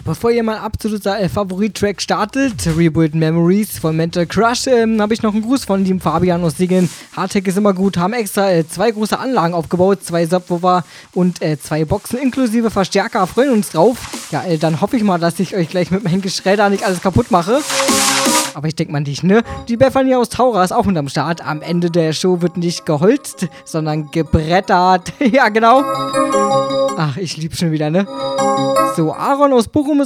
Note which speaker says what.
Speaker 1: Bevor ihr mein absoluter Favorit-Track startet, Rebuild Memories von Mental Crush, habe ich noch einen Gruß von lieben Fabian aus Singen. Hardtech ist immer gut, haben extra 2 große Anlagen aufgebaut, 2 Subwoofer und 2 Boxen inklusive Verstärker, freuen uns drauf. Ja, dann hoffe ich mal, dass ich euch gleich mit meinem Geschredder nicht alles kaputt mache. Aber ich denke mal nicht, ne? Die Bethany aus Taura ist auch unterm Start. Am Ende der Show wird nicht geholzt, sondern gebrettert. Ja, genau. Ach, ich lieb's schon wieder, ne? So, Aaron aus Bochum ist